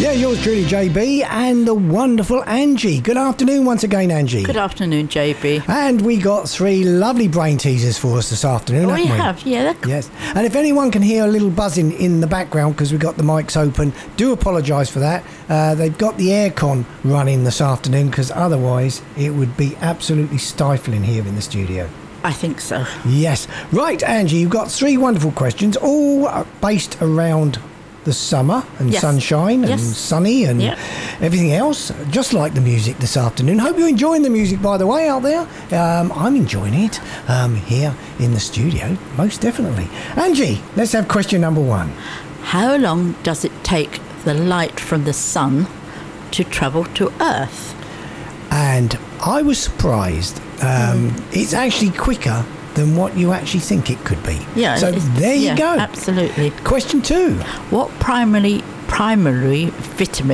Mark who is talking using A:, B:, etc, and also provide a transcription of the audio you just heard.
A: Yeah, yours truly, JB, and the wonderful Angie. Good afternoon once again, Angie.
B: Good afternoon, JB.
A: And we got 3 lovely brain teasers for us this afternoon, haven't we?
B: We have, yeah.
A: Yes. And if anyone can hear a little buzzing in the background because we've got the mics open, do apologise for that. They've got the aircon running this afternoon because otherwise it would be absolutely stifling here in the studio.
B: I think so.
A: Yes. Right, Angie, you've got 3 wonderful questions, all based around the summer and sunshine and sunny and everything else, just like the music this afternoon. Hope you're enjoying the music, by the way, out there. I'm enjoying it here in the studio, most definitely. Angie, let's have question number 1.
B: How long does it take the light from the sun to travel to Earth?
A: And I was surprised. It's actually quicker than what you actually think it could be.
B: Yeah.
A: So there you go.
B: Absolutely.
A: Question 2.
B: What primary vitamin